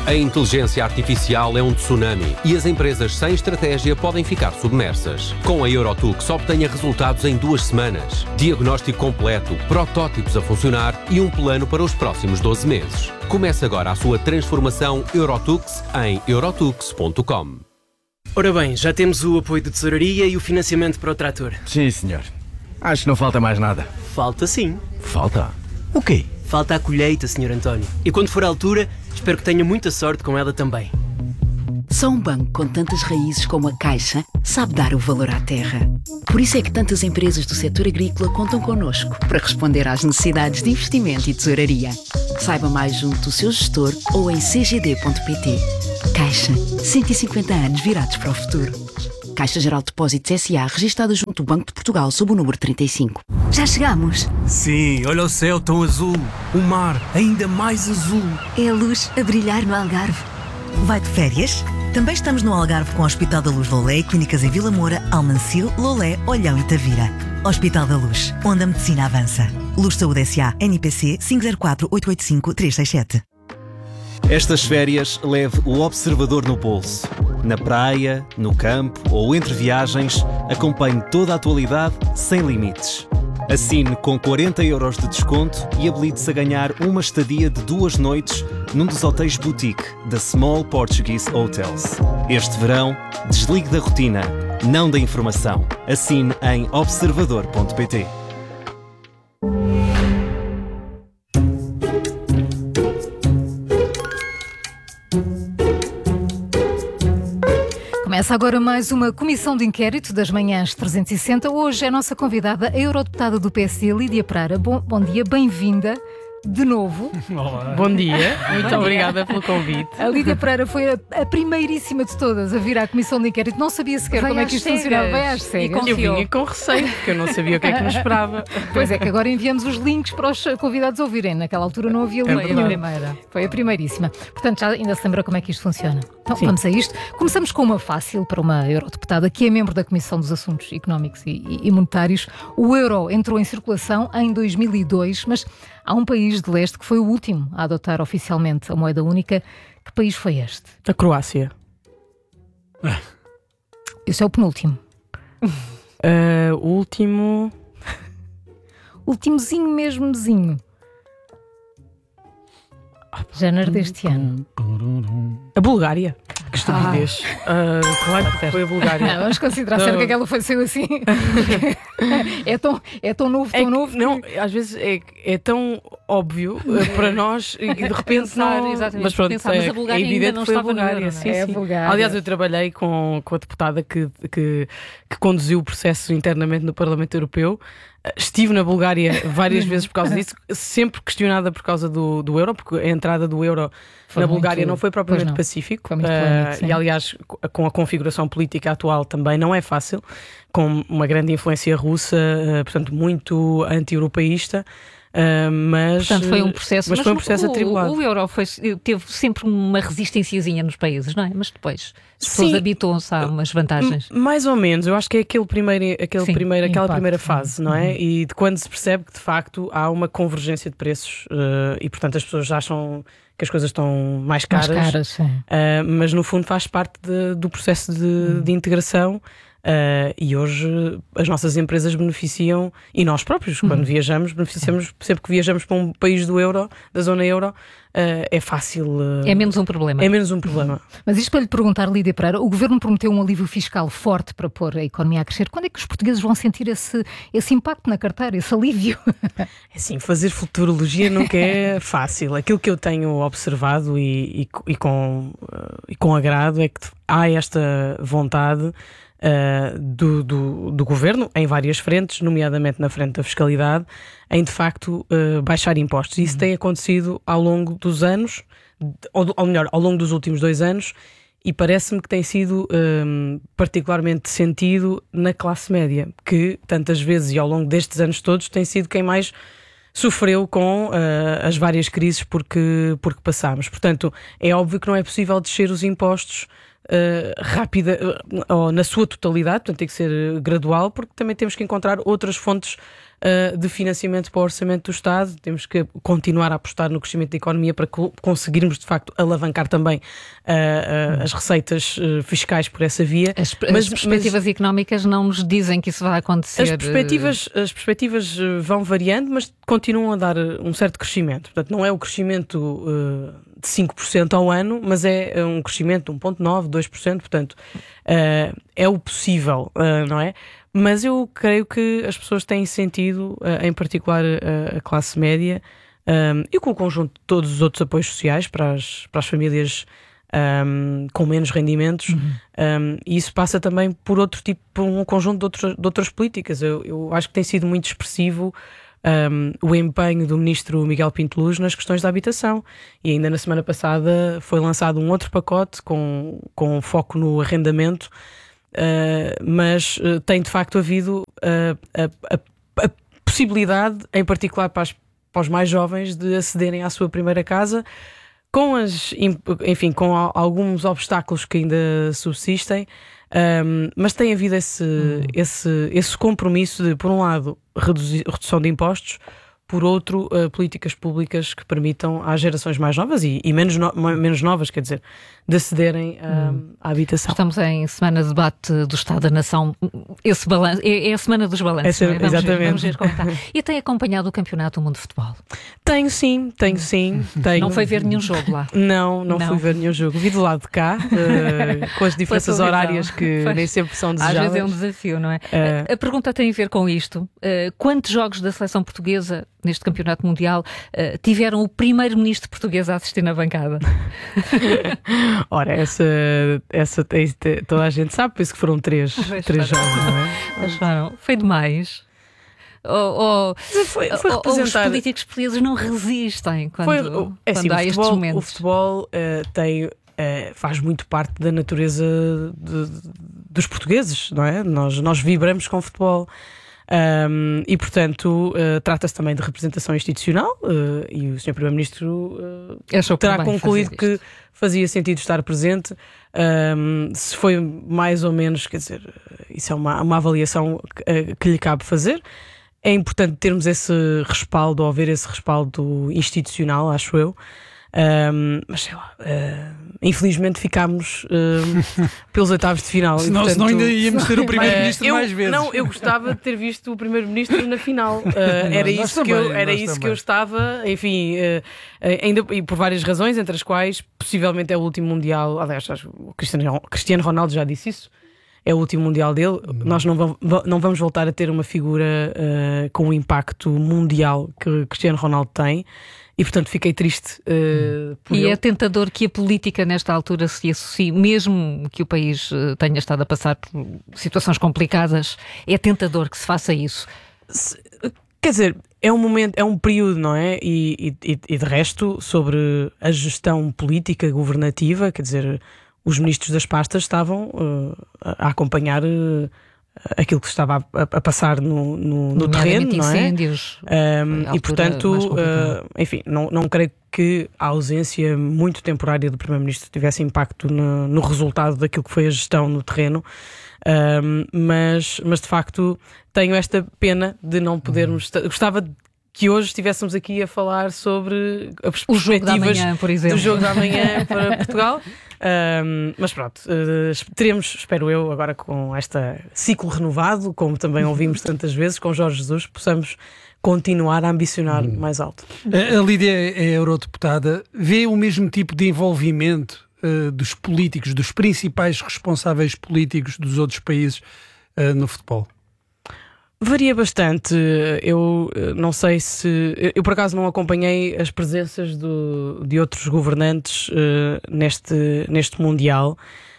A inteligência artificial é um tsunami e as empresas sem estratégia podem ficar submersas. Com a Eurotux obtenha resultados em 2 semanas, diagnóstico completo, protótipos a funcionar e um plano para os próximos 12 meses. Comece agora a sua transformação Eurotux em eurotux.com. Ora bem, já temos o apoio de tesouraria e o financiamento para o trator. Sim, senhor. Acho que não falta mais nada. Falta sim. Falta? O quê? Falta a colheita, Sr. António. E quando for a altura, espero que tenha muita sorte com ela também. Só um banco com tantas raízes como a Caixa sabe dar o valor à terra. Por isso é que tantas empresas do setor agrícola contam connosco para responder às necessidades de investimento e tesouraria. Saiba mais junto do seu gestor ou em cgd.pt. Caixa, 150 anos virados para o futuro. Caixa Geral de Depósitos S.A. registada junto do Banco de Portugal sob o número 35. Já chegamos? Sim, olha o céu tão azul. O mar ainda mais azul. É a luz a brilhar no Algarve. Vai de férias? Também estamos no Algarve com o Hospital da Luz Lolé e clínicas em Vila Moura, Almancil, Lolé, Olhão e Tavira. Hospital da Luz, onde a medicina avança. Luz Saúde S.A. NPC 504-885-367. Estas férias leve o observador no bolso. Na praia, no campo ou entre viagens, acompanhe toda a atualidade sem limites. Assine com 40 euros de desconto e habilite-se a ganhar uma estadia de 2 noites num dos hotéis boutique da Small Portuguese Hotels. Este verão, desligue da rotina, não da informação. Assine em observador.pt. Começa agora mais uma comissão de inquérito das manhãs 360. Hoje é a nossa convidada, a eurodeputada do PSD, Lídia Pereira. Bom dia, bem-vinda de novo. Olá. Bom dia, muito obrigada pelo convite. A Lídia Pereira foi a primeiríssima de todas a vir à comissão de inquérito. Não sabia sequer como é que isto funcionava. Vai às cegas. Eu vinha com receio, porque eu não sabia o que é que me esperava. Pois é, que agora enviamos os links para os convidados ouvirem. Naquela altura não havia link nenhum. Foi a primeiríssima. Portanto, já ainda se lembra como é que isto funciona. Então, sim, vamos a isto. Começamos com uma fácil para uma eurodeputada que é membro da Comissão dos Assuntos Económicos e Monetários. O euro entrou em circulação em 2002, mas há um país de leste que foi o último a adotar oficialmente a moeda única. Que país foi este? A Croácia. Esse é o penúltimo. O último... Ultimozinho mesmozinho. Janeiro deste ano. A Bulgária. Que estupidez. Claro que foi a Bulgária. Não, vamos considerar sempre que aquela foi assim. é tão novo, tão novo. Não, às vezes é tão óbvio para nós e de repente pensar, não. Exatamente, mas pronto, pensar, mas a Bulgária é evidente que foi a Bulgária. Sim, é a Bulgária. Aliás, eu trabalhei com a deputada que conduziu o processo internamente no Parlamento Europeu. Estive na Bulgária várias vezes por causa disso, sempre questionada por causa do euro, porque a entrada do euro na Bulgária não foi propriamente pacífico. Foi muito polémico, e aliás, com a configuração política atual também não é fácil, com uma grande influência russa, portanto muito anti-europeísta. Portanto, foi um processo, mas foi um processo atribulado. O euro teve sempre uma resistênciaazinha nos países, não é? Mas depois as pessoas habituam-se a umas vantagens. Mais ou menos, eu acho que é aquela primeira fase, não é? E de quando se percebe que de facto há uma convergência de preços e portanto as pessoas acham que as coisas estão mais caras, sim. Mas no fundo faz parte do processo de integração. E hoje as nossas empresas beneficiam, e nós próprios, quando viajamos, beneficiamos sempre que viajamos para um país da zona euro. É fácil. É menos um problema. É menos um problema. Mas isto para lhe perguntar, Lídia Pereira, o Governo prometeu um alívio fiscal forte para pôr a economia a crescer. Quando é que os portugueses vão sentir esse impacto na carteira, esse alívio? Assim, fazer futurologia nunca é fácil. Aquilo que eu tenho observado e com agrado é que há esta vontade do Governo, em várias frentes, nomeadamente na frente da fiscalidade, em de facto baixar impostos. Isso tem acontecido ao longo dos anos, ou melhor, ao longo dos últimos 2 anos, e parece-me que tem sido particularmente sentido na classe média, que tantas vezes e ao longo destes anos todos tem sido quem mais sofreu com as várias crises porque passámos. Portanto, é óbvio que não é possível descer os impostos rápida ou na sua totalidade, portanto tem que ser gradual, porque também temos que encontrar outras fontes de financiamento para o orçamento do Estado. Temos que continuar a apostar no crescimento da economia para conseguirmos, de facto, alavancar também as receitas fiscais por essa via. As perspectivas económicas não nos dizem que isso vai acontecer. As perspectivas vão variando, mas continuam a dar um certo crescimento. Portanto, não é o crescimento de 5% ao ano, mas é um crescimento de 1,9%, 2%. Portanto, é o possível, não é? Mas eu creio que as pessoas têm sentido, em particular a classe média, e com o conjunto de todos os outros apoios sociais para as famílias com menos rendimentos, e isso passa também por um conjunto de outras políticas. Eu acho que tem sido muito expressivo o empenho do ministro Miguel Pinto Luz nas questões da habitação, e ainda na semana passada foi lançado um outro pacote com foco no arrendamento, mas tem de facto havido a possibilidade, em particular para os mais jovens, de acederem à sua primeira casa, com alguns obstáculos que ainda subsistem, mas tem havido esse compromisso de, por um lado, redução de impostos, por outro, políticas públicas que permitam às gerações mais novas e menos novas, quer dizer, de acederem à habitação. Estamos em semana de debate do Estado da Nação. Esse balanço, é a semana dos balanços. Exatamente. Vamos ver como está. E tem acompanhado o Campeonato do Mundo de Futebol? Tenho sim. Não foi ver nenhum jogo lá? Não fui ver nenhum jogo. Vi do lado de cá, com as diferenças horárias que nem sempre são desejáveis. Às vezes é um desafio, não é? A pergunta tem a ver com isto. Quantos jogos da seleção portuguesa neste Campeonato Mundial tiveram o primeiro-ministro português a assistir na bancada? Ora, essa toda a gente sabe, por isso que foram três jogos, não é? Foi demais. Foi representar... Os políticos portugueses não resistem quando há estes momentos. O futebol faz muito parte da natureza dos portugueses, não é? Nós vibramos com o futebol. E portanto trata-se também de representação institucional, e o Sr. Primeiro-Ministro terá concluído que fazia sentido estar presente. Se foi mais ou menos, quer dizer, isso é uma avaliação que lhe cabe fazer. É importante termos esse respaldo, ou haver esse respaldo institucional, acho eu. Mas sei lá, infelizmente ficámos pelos oitavos de final. Senão ainda íamos ter o primeiro-ministro mais vezes. Não, eu gostava de ter visto o primeiro-ministro na final. Era isso que eu estava, enfim, ainda, e por várias razões, entre as quais possivelmente é o último Mundial. Aliás, o Cristiano Ronaldo já disse isso. É o último Mundial dele. Nós não vamos voltar a ter uma figura com o impacto mundial que Cristiano Ronaldo tem. E portanto fiquei triste por ele. É tentador que a política nesta altura se associe, mesmo que o país tenha estado a passar por situações complicadas, é tentador que se faça isso. Quer dizer, é um período, não é? E de resto, sobre a gestão política governativa, quer dizer, os ministros das pastas estavam a acompanhar aquilo que se estava a passar no terreno, não é? Incêndios, e portanto, enfim, não creio que a ausência muito temporária do Primeiro-Ministro tivesse impacto no resultado daquilo que foi a gestão no terreno, mas de facto tenho esta pena de não podermos... Gostava que hoje estivéssemos aqui a falar sobre as perspectivas do jogo da manhã para Portugal. Mas pronto, teremos, espero eu, agora com este ciclo renovado, como também ouvimos tantas vezes, com Jorge Jesus, possamos continuar a ambicionar mais alto. A Lídia é eurodeputada. Vê o mesmo tipo de envolvimento dos políticos, dos principais responsáveis políticos dos outros países no futebol? Varia bastante. Eu não sei se... Eu por acaso não acompanhei as presenças de outros governantes neste Mundial.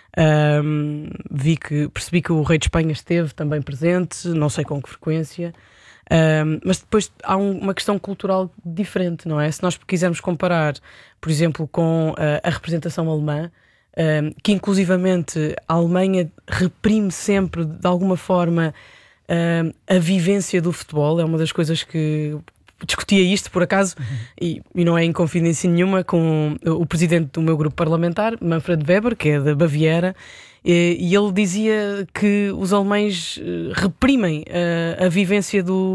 Percebi que o rei de Espanha esteve também presente, não sei com que frequência. Mas depois há uma questão cultural diferente, não é? Se nós quisermos comparar, por exemplo, com a representação alemã, que inclusivamente a Alemanha reprime sempre, de alguma forma, a vivência do futebol. É uma das coisas que discutia isto, por acaso, e não é em confidência nenhuma, com o presidente do meu grupo parlamentar, Manfred Weber, que é da Baviera, e ele dizia que os alemães reprimem a vivência do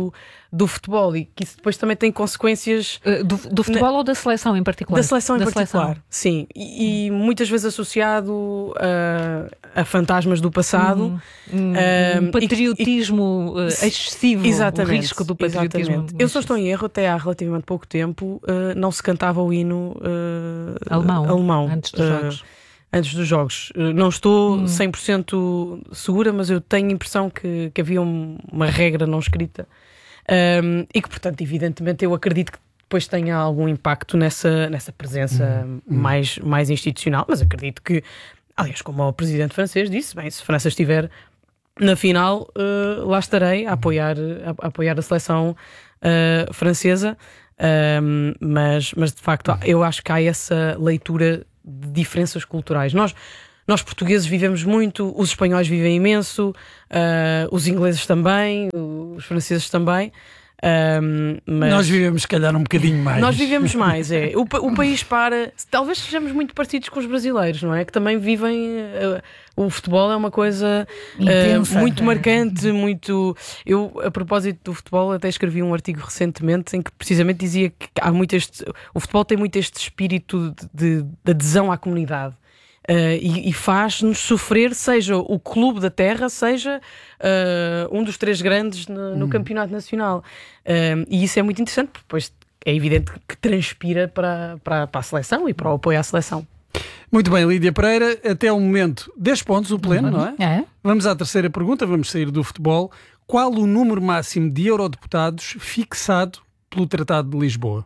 do futebol e que isso depois também tem consequências... Do futebol ou da seleção em particular? Da seleção em particular, sim. E muitas vezes associado a fantasmas do passado. Um patriotismo excessivo, exatamente, o risco do patriotismo. Exatamente. Eu só estou em erro, até há relativamente pouco tempo não se cantava o hino alemão antes dos jogos. Antes dos jogos. Não estou 100% segura, mas eu tenho a impressão que havia uma regra não escrita e que, portanto, evidentemente eu acredito que depois tenha algum impacto nessa presença mais institucional, mas acredito que, aliás, como o presidente francês disse, bem, se a França estiver na final, lá estarei a apoiar a seleção francesa, mas de facto eu acho que há essa leitura de diferenças culturais. Nós portugueses vivemos muito, os espanhóis vivem imenso, os ingleses também, os franceses também. Mas nós vivemos, se calhar, um bocadinho mais. Nós vivemos mais, é. O país talvez sejamos muito parecidos com os brasileiros, não é? Que também vivem. O futebol é uma coisa muito marcante, muito. Eu, a propósito do futebol, até escrevi um artigo recentemente em que precisamente dizia que há muito o futebol tem muito este espírito de adesão à comunidade. E faz-nos sofrer, seja o clube da terra, seja um dos 3 grandes no campeonato nacional. E isso é muito interessante, porque depois é evidente que transpira para a seleção e para o apoio à seleção. Muito bem, Lídia Pereira, até o momento 10 pontos o pleno, não é? Vamos à terceira pergunta, vamos sair do futebol. Qual o número máximo de eurodeputados fixado pelo Tratado de Lisboa?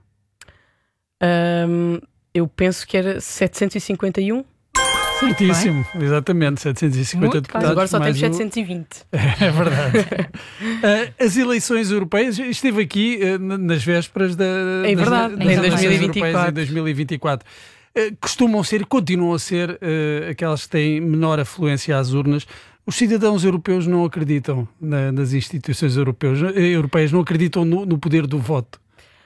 Eu penso que era 751. Certíssimo, exatamente, 750 deputados. Agora só temos 720. É verdade. As eleições europeias, esteve aqui nas vésperas em 2024. Em 2024. Costumam ser e continuam a ser aquelas que têm menor afluência às urnas. Os cidadãos europeus não acreditam nas instituições europeias, não acreditam no poder do voto.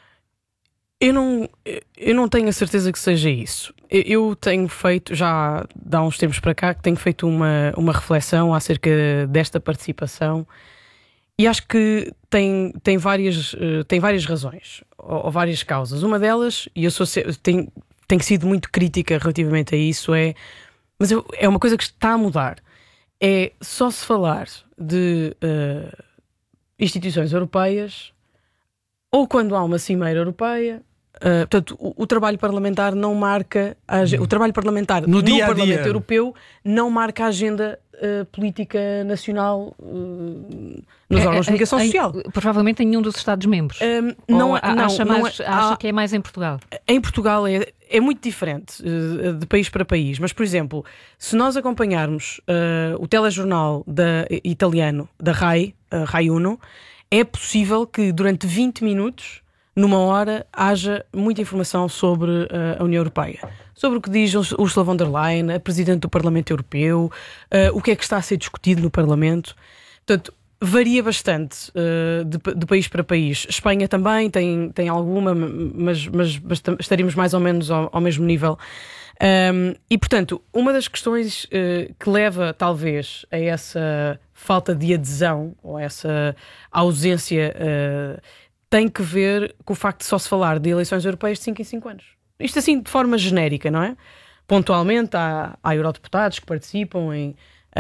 Eu não tenho a certeza que seja isso. Eu tenho feito, já há uns tempos para cá, que tenho feito uma reflexão acerca desta participação e acho que tem várias razões ou várias causas. Uma delas, e eu tenho sido muito crítica relativamente a isso, mas é uma coisa que está a mudar. É só se falar de instituições europeias ou quando há uma cimeira europeia. Portanto, o trabalho parlamentar não marca o trabalho parlamentar no Parlamento Europeu não marca a agenda política nacional nos órgãos de comunicação social. Provavelmente em nenhum dos Estados-membros. Acha que é mais em Portugal? Em Portugal é muito diferente de país para país. Mas, por exemplo, se nós acompanharmos o telejornal italiano da RAI 1, é possível que durante 20 minutos numa hora haja muita informação sobre a União Europeia. Sobre o que diz Ursula von der Leyen, a Presidente do Parlamento Europeu, o que é que está a ser discutido no Parlamento. Portanto, varia bastante de país para país. Espanha também tem alguma, mas estaríamos mais ou menos ao mesmo nível. E, portanto, uma das questões que leva, talvez, a essa falta de adesão ou a essa ausência tem que ver com o facto de só se falar de eleições europeias de 5 em 5 anos. Isto assim de forma genérica, não é? Pontualmente há eurodeputados que participam em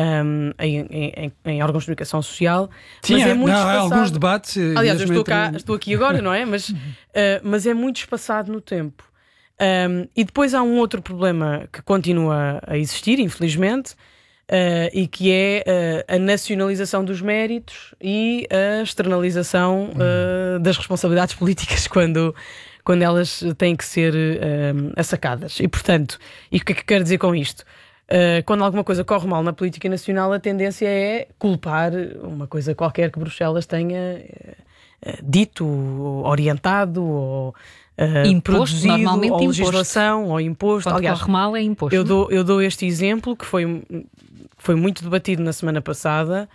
órgãos de comunicação social. Sim, mas há alguns debates. Aliás, eu estou aqui agora, não é? Mas é muito espaçado no tempo. E depois há um outro problema que continua a existir, infelizmente, e que é a nacionalização dos méritos e a externalização das responsabilidades políticas quando elas têm que ser assacadas. E, portanto, o que é que eu quero dizer com isto? Quando alguma coisa corre mal na política nacional, a tendência é culpar uma coisa qualquer que Bruxelas tenha dito, orientado ou imposto, normalmente ou legislação, ou imposto. Quando aliás, corre mal é imposto. Eu dou este exemplo que foi muito debatido na semana passada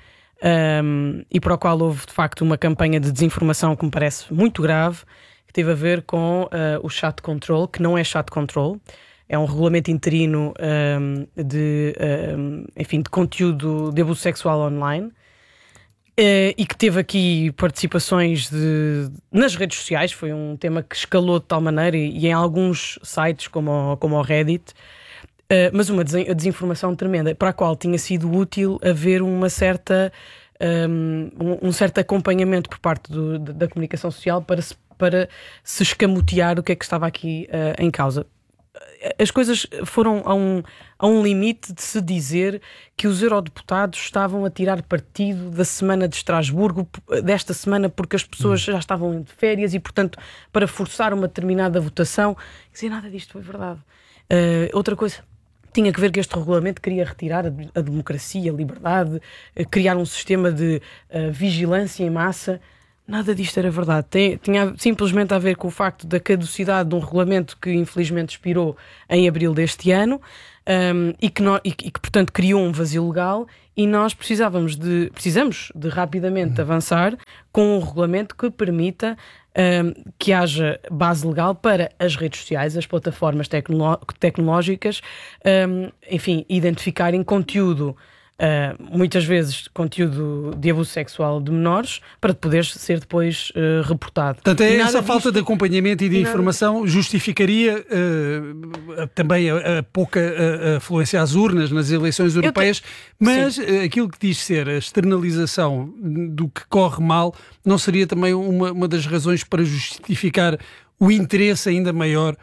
e para o qual houve de facto uma campanha de desinformação que me parece muito grave, que teve a ver com o chat control, que não é chat control, é um regulamento interino de conteúdo de abuso sexual online, E que teve aqui participações nas redes sociais. Foi um tema que escalou de tal maneira, e em alguns sites como o Reddit, mas uma desinformação tremenda, para a qual tinha sido útil haver uma certa, um certo acompanhamento por parte da comunicação social para se escamotear o que é que estava aqui em causa. As coisas foram a um limite de se dizer que os eurodeputados estavam a tirar partido da semana de Estrasburgo, desta semana, porque as pessoas já estavam de férias e, portanto, para forçar uma determinada votação. Quer dizer, nada disto foi verdade. Outra coisa tinha que ver que este regulamento queria retirar a democracia, a liberdade, criar um sistema de vigilância em massa. Nada disto era verdade. Tinha simplesmente a ver com o facto da caducidade de um regulamento que infelizmente expirou em abril deste ano, e que portanto criou um vazio legal, e nós precisamos de rapidamente avançar com um regulamento que permita que haja base legal para as redes sociais, as plataformas tecnológicas, enfim, identificarem conteúdo, muitas vezes conteúdo de abuso sexual de menores, para poder ser depois reportado. Portanto, essa falta de acompanhamento e de informação justificaria também a pouca afluência às urnas nas eleições europeias, mas aquilo que diz ser a externalização do que corre mal não seria também uma das razões para justificar o interesse ainda maior,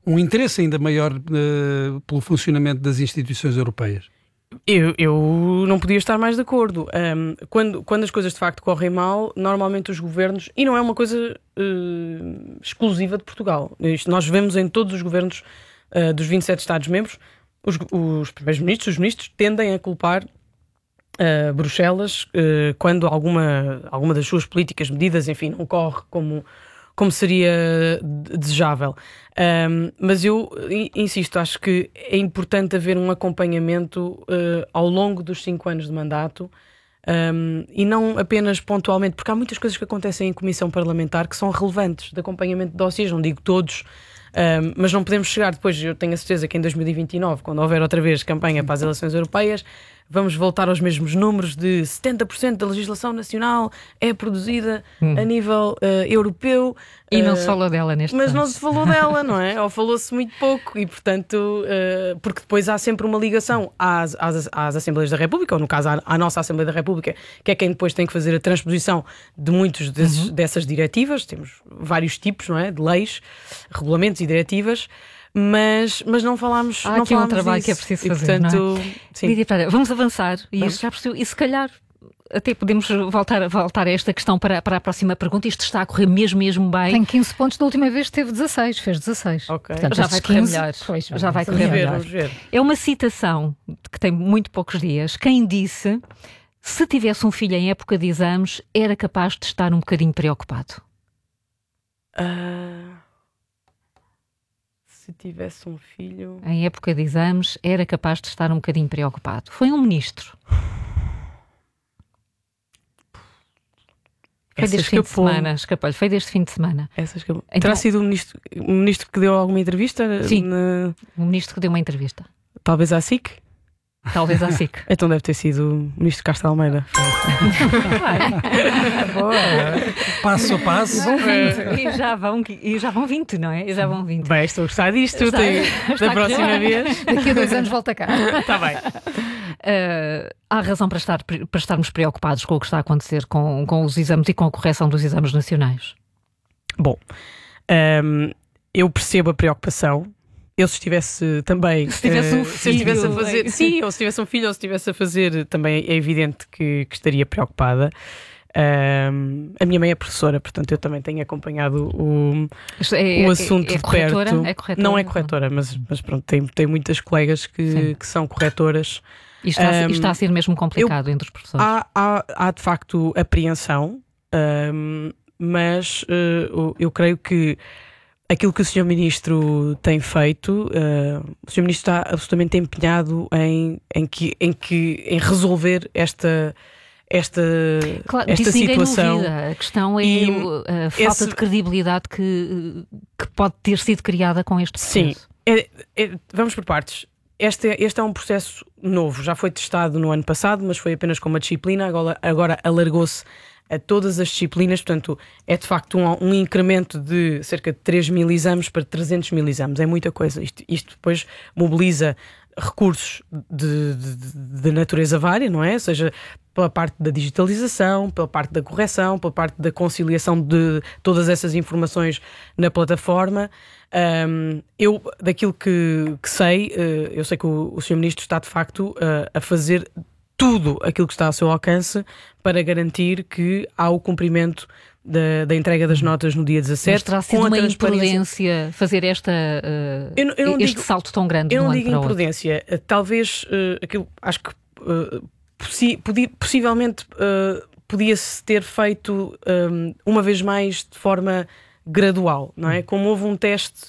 pelo funcionamento das instituições europeias? Eu não podia estar mais de acordo. Quando as coisas de facto correm mal, normalmente os governos, e não é uma coisa exclusiva de Portugal, isto nós vemos em todos os governos dos 27 Estados-membros, os primeiros-ministros, os ministros tendem a culpar Bruxelas quando alguma das suas políticas, medidas, enfim, não corre como seria desejável. Mas eu insisto, acho que é importante haver um acompanhamento ao longo dos 5 anos de mandato, e não apenas pontualmente, porque há muitas coisas que acontecem em comissão parlamentar que são relevantes, de acompanhamento de dossiês, não digo todos, mas não podemos chegar depois. Eu tenho a certeza que em 2029, quando houver outra vez campanha para as eleições europeias, vamos voltar aos mesmos números de 70% da legislação nacional é produzida a nível europeu. E não se falou dela neste Mas caso. não se falou dela, não é? Ou falou-se muito pouco, e portanto, porque depois há sempre uma ligação às Assembleias da República, ou no caso à nossa Assembleia da República, que é quem depois tem que fazer a transposição de muitos dessas diretivas. Temos vários tipos, não é? De leis, regulamentos e diretivas. Mas não falámos. Há aqui um trabalho que é preciso fazer. Portanto, não é? Sim. Lídia Pereira, vamos avançar. E já percebeu, e se calhar até podemos voltar a esta questão para a próxima pergunta. Isto está a correr mesmo bem. Tem 15 pontos, da última vez teve 16, fez 16. Ok. Portanto, já vai correr melhor. Pois, já vai correr melhor. Vamos ver. É uma citação que tem muito poucos dias. Quem disse: se tivesse um filho em época de exames, era capaz de estar um bocadinho preocupado? Se tivesse um filho... Em época de exames, era capaz de estar um bocadinho preocupado. Foi um ministro. Foi deste fim de semana. Escapou-lhe. Foi deste fim de semana. Então, terá sido um ministro que deu alguma entrevista? Sim, um ministro que deu uma entrevista. Talvez à SIC? Talvez à SIC. Então deve ter sido o ministro Castro Almeida. Boa. Passo a passo. E já vão 20, não é? E já vão 20. Bem, estou a gostar disto. Da próxima vez. Daqui a 2 anos volta cá. Está bem. Há razão para estarmos preocupados com o que está a acontecer com os exames e com a correção dos exames nacionais? Bom, eu percebo a preocupação. Eu, se estivesse também... Se tivesse um filho... Se estivesse a fazer, sim, ou se tivesse um filho, ou se estivesse a fazer, também é evidente que estaria preocupada. A minha mãe é professora, portanto eu também tenho acompanhado o assunto de perto. É corretora? Não é corretora, mas pronto, tem muitas colegas que são corretoras. E está a ser mesmo complicado entre os professores? Há de facto apreensão, mas eu creio que aquilo que o Sr. Ministro tem feito, o Sr. Ministro está absolutamente empenhado em resolver esta situação. A questão é a falta de credibilidade que pode ter sido criada com este processo. Sim, vamos por partes. Este é um processo novo, já foi testado no ano passado, mas foi apenas com uma disciplina, agora alargou-se a todas as disciplinas, portanto é de facto um incremento de cerca de 3.000 exames para 300.000 exames, é muita coisa. Isto depois mobiliza recursos de natureza vária, não é? Ou seja, pela parte da digitalização, pela parte da correção, pela parte da conciliação de todas essas informações na plataforma. Eu, daquilo que sei, eu sei que o Sr. Ministro está de facto a fazer tudo aquilo que está ao seu alcance para garantir que há o cumprimento da entrega das notas no dia 17. Mas terá sido uma imprudência fazer este salto tão grande de um ano para o outro? Eu não digo imprudência. Talvez, aquilo, acho que possivelmente podia-se ter feito uma vez mais de forma gradual, não é? Como houve um teste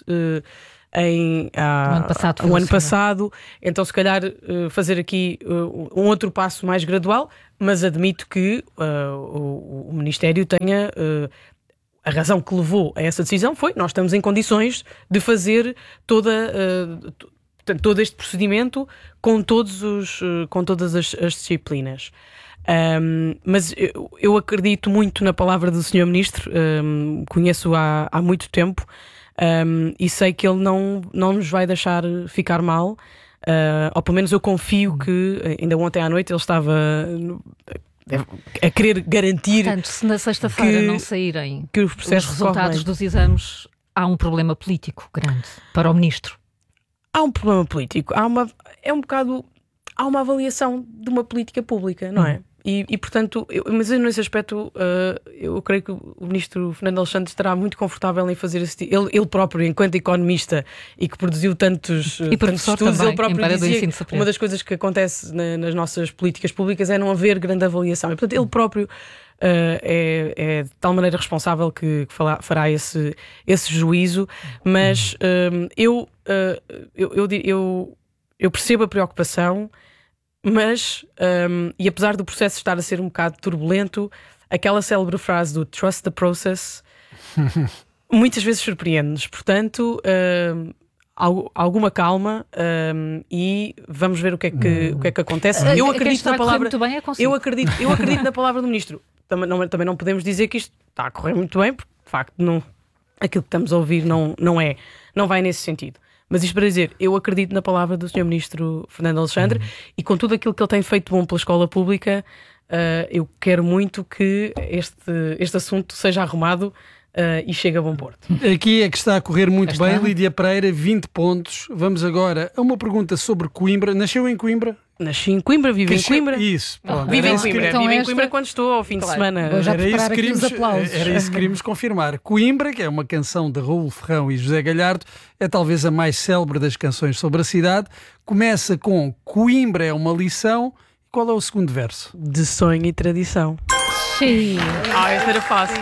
no ano passado, então se calhar fazer aqui um outro passo mais gradual, mas admito que o Ministério tenha a razão que levou a essa decisão foi nós estamos em condições de fazer todo este procedimento com todas as disciplinas. Mas eu acredito muito na palavra do Sr. Ministro, conheço há muito tempo, e sei que ele não nos vai deixar ficar mal, ou pelo menos eu confio que ainda ontem à noite ele estava a querer garantir. Portanto, se na sexta-feira não saírem os resultados dos exames, há um problema político grande para o Ministro. Há um problema político, há uma avaliação de uma política pública, não é? E portanto, mas nesse aspecto eu creio que o Ministro Fernando Alexandre estará muito confortável em fazer ele próprio, enquanto economista e que produziu tantos estudos, também, ele próprio dizia que uma das coisas que acontece nas nossas políticas públicas é não haver grande avaliação. E portanto ele próprio é de tal maneira responsável que fará esse juízo, mas eu percebo a preocupação, mas, e apesar do processo estar a ser um bocado turbulento, aquela célebre frase do trust the process muitas vezes surpreende-nos. Portanto, alguma calma e vamos ver o que é que acontece. Eu acredito na palavra. Eu acredito na palavra do Ministro. Também não podemos dizer que isto está a correr muito bem, porque de facto aquilo que estamos a ouvir não vai nesse sentido. Mas isto para dizer, eu acredito na palavra do Sr. Ministro Fernando Alexandre e com tudo aquilo que ele tem feito bom pela escola pública, eu quero muito que este assunto seja arrumado e chegue a bom porto. Aqui é que está a correr muito bem. Lídia Pereira, 20 pontos. Vamos agora a uma pergunta sobre Coimbra. Nasceu em Coimbra? Nasci em Coimbra, vivo em Coimbra. Isso. Vivo em Coimbra. Vivo em Coimbra quando estou ao fim de semana. Era isso que queríamos confirmar. Coimbra, que é uma canção de Raul Ferrão e José Galhardo, é talvez a mais célebre das canções sobre a cidade. Começa com Coimbra é uma lição. Qual é o segundo verso? De sonho e tradição. Sim. Essa era fácil.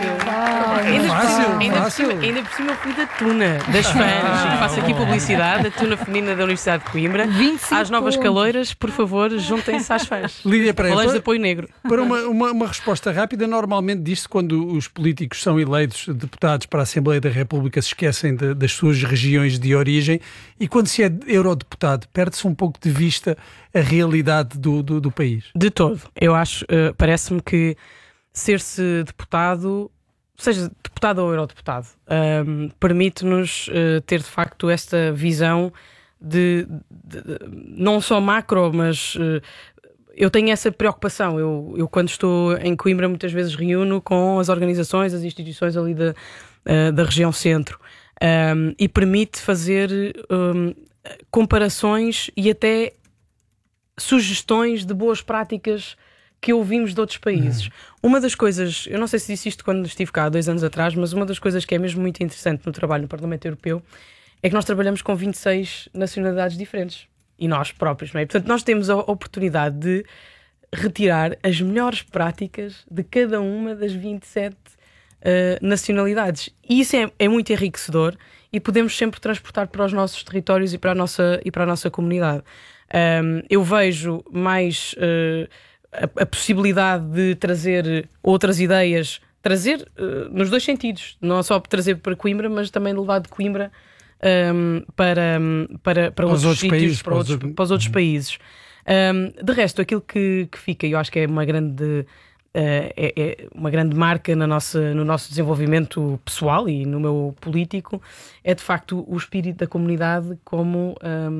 Ainda por cima eu fui da Tuna, das fãs, e faço aqui publicidade, a Tuna Feminina da Universidade de Coimbra. Às novas caloiras, por favor, juntem-se às fãs. Lídia Pereira, Falamos de apoio negro. Para uma resposta rápida, normalmente diz-se quando os políticos são eleitos deputados para a Assembleia da República se esquecem das suas regiões de origem e quando se é eurodeputado perde-se um pouco de vista a realidade do país. De todo. Eu acho, parece-me que ser-se deputado, seja deputado ou eurodeputado, permite-nos ter de facto esta visão de não só macro, mas eu tenho essa preocupação. Eu quando estou em Coimbra muitas vezes reúno com as organizações, as instituições ali da região centro e permite fazer comparações e até sugestões de boas práticas que ouvimos de outros países. Uma das coisas, eu não sei se disse isto quando estive cá há 2 anos atrás, mas uma das coisas que é mesmo muito interessante no trabalho no Parlamento Europeu é que nós trabalhamos com 26 nacionalidades diferentes. E nós próprios, não é? Portanto, nós temos a oportunidade de retirar as melhores práticas de cada uma das 27 nacionalidades. E isso é muito enriquecedor e podemos sempre transportar para os nossos territórios e para a nossa comunidade. Eu vejo mais a possibilidade de trazer outras ideias, nos dois sentidos, não só trazer para Coimbra, mas também levar de Coimbra para outros sítios, para os outros países. De resto, aquilo que fica, eu acho que é uma grande marca no nosso desenvolvimento pessoal e no meu político, é de facto o espírito da comunidade como,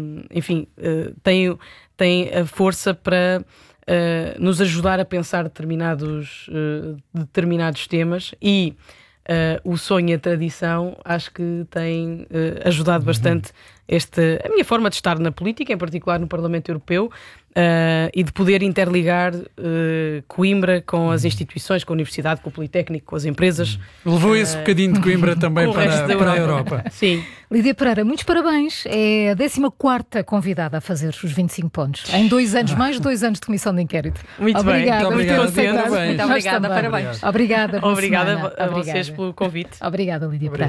tem a força para nos ajudar a pensar determinados temas e o sonho e a tradição acho que tem ajudado bastante a minha forma de estar na política, em particular no Parlamento Europeu, e de poder interligar Coimbra com as instituições, com a Universidade, com o Politécnico, com as empresas. Levou esse bocadinho de Coimbra também para a Europa. Sim. Lídia Pereira, muitos parabéns. É a 14ª convidada a fazer os 25 pontos. Em 2 anos, mais de 2 anos de comissão de inquérito. Muito obrigada. Bem. Muito obrigada, parabéns. Obrigada a vocês pelo convite. Obrigada, Lídia Pereira.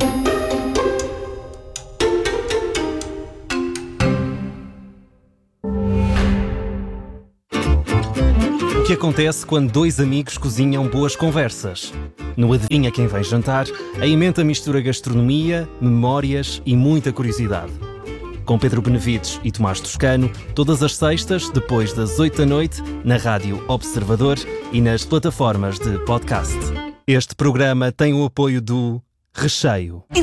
O que acontece quando 2 amigos cozinham boas conversas? No Adivinha Quem Vem Jantar, a emenda mistura gastronomia, memórias e muita curiosidade. Com Pedro Benevides e Tomás Toscano, todas as sextas, depois das 8 da noite, na Rádio Observador e nas plataformas de podcast. Este programa tem o apoio do Recheio.